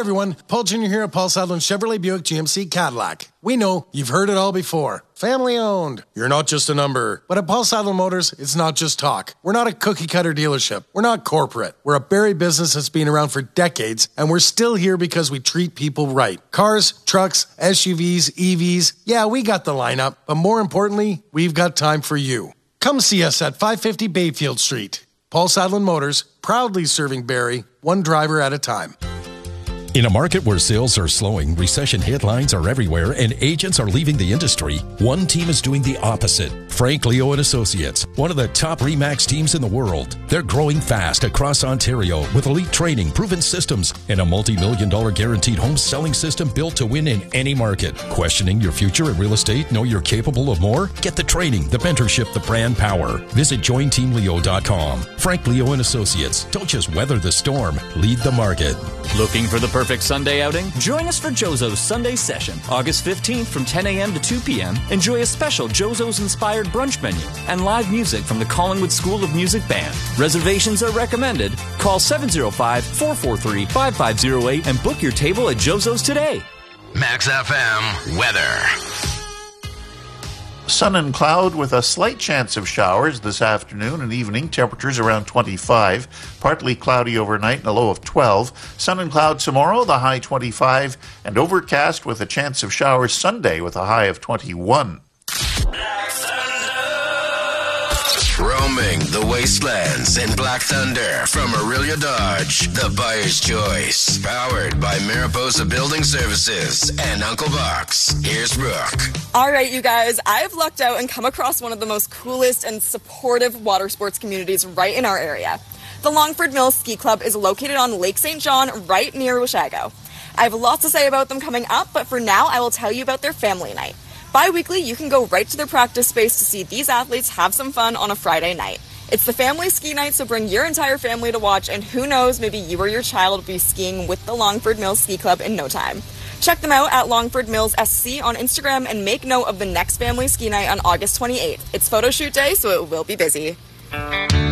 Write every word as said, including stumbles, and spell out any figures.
everyone, Paul Junior here at Paul Sadlin Chevrolet Buick G M C Cadillac. We know you've heard it all before. Family owned. You're not just a number. But at Paul Sadlin Motors, it's not just talk. We're not a cookie cutter dealership. We're not corporate. We're a Barrie business that's been around for decades, and we're still here because we treat people right. Cars, trucks, S U Vs, E Vs, yeah, we got the lineup, but more importantly, we've got time for you. Come see us at five fifty Bayfield Street. Paul Sadlin Motors, proudly serving Barrie, one driver at a time. In a market where sales are slowing, recession headlines are everywhere, and agents are leaving the industry, one team is doing the opposite. Frank Leo and Associates, one of the top RE/MAX teams in the world. They're growing fast across Ontario with elite training, proven systems, and a multi-million dollar guaranteed home selling system built to win in any market. Questioning your future in real estate? Know you're capable of more? Get the training, the mentorship, the brand power. Visit join team leo dot com. Frank Leo and Associates. Don't just weather the storm. Lead the market. Looking for the perfect Sunday outing? Join us for Jozo's Sunday Session, August fifteenth from ten a.m. to two p.m. Enjoy a special Jozo's inspired brunch menu and live music from the Collingwood School of Music Band. Reservations are recommended. Call seven oh five, four four three, five five oh eight and book your table at Jozo's today. Max F M weather. Sun and cloud with a slight chance of showers this afternoon and evening. Temperatures around twenty-five. Partly cloudy overnight and a low of twelve. Sun and cloud tomorrow, the high twenty-five. And overcast with a chance of showers Sunday with a high of twenty-one. Roaming the wastelands in Black Thunder from Aurelia Dodge, the buyer's choice. Powered by Mariposa Building Services and Uncle Bucks. Here's Brooke. All right, you guys, I've lucked out and come across one of the most coolest and supportive water sports communities right in our area. The Longford Mills Ski Club is located on Lake Saint John, right near Washago. I have lots to say about them coming up, but for now, I will tell you about their family night. Bi-weekly, you can go right to their practice space to see these athletes have some fun on a Friday night. It's the family ski night, so bring your entire family to watch, and who knows, maybe you or your child will be skiing with the Longford Mills Ski Club in no time. Check them out at Longford Mills S C on Instagram and make note of the next family ski night on August twenty-eighth. It's photo shoot day, so it will be busy.